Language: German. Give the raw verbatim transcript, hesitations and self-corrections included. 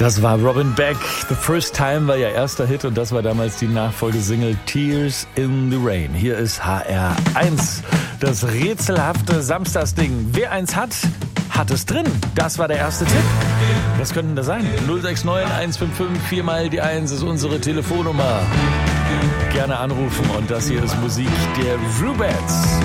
Das war Robin Beck. The First Time war ihr erster Hit und das war damals die Nachfolgesingle Tears in the Rain. Hier ist H R eins, das rätselhafte Samstagsding. Wer eins hat, hat es drin. Das war der erste Tipp. Was könnte das sein? null sechs neun eins fünf fünf vier mal die eins ist unsere Telefonnummer. Gerne anrufen und das hier ist Musik der Rubettes.